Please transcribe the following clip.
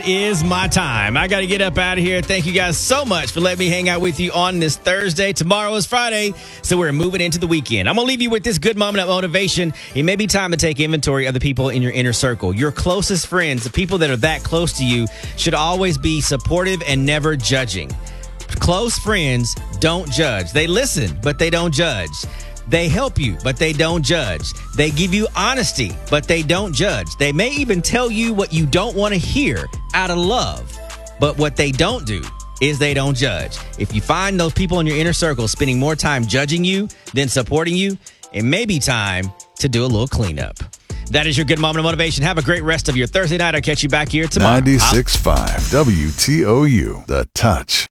Is my time. I got to get up out of here. Thank you guys so much for letting me hang out with you on this Thursday. Tomorrow is Friday, so we're moving into the weekend. I'm going to leave you with this good moment of motivation. It may be time to take inventory of the people in your inner circle. Your closest friends, the people that are that close to you, should always be supportive and never judging. Close friends don't judge. They listen, but they don't judge. They help you, but they don't judge. They give you honesty, but they don't judge. They may even tell you what you don't want to hear out of love. But what they don't do is they don't judge. If you find those people in your inner circle spending more time judging you than supporting you, it may be time to do a little cleanup. That is your good moment of motivation. Have a great rest of your Thursday night. I'll catch you back here tomorrow. 96.5 WTOU, The Touch.